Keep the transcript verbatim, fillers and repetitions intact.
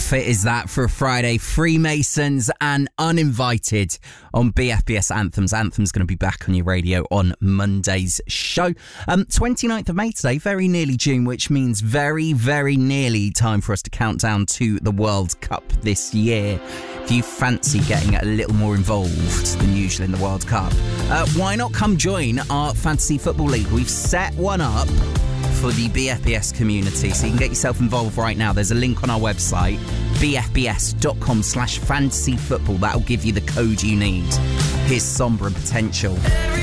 fit is that for a Friday? Freemasons and Uninvited on B F B S Anthems. Anthems going to be back on your radio on Monday's show. Um, twenty-ninth of May today, very nearly June, which means very, very nearly time for us to count down to the World Cup this year. If you fancy getting a little more involved than usual in the World Cup, uh, why not come join our Fantasy Football League? We've set one up for the B F B S community, so you can get yourself involved right now. There's a link on our website, bfbs.com slash fantasy football. That'll give you the code you need. Here's Sombra and Potential.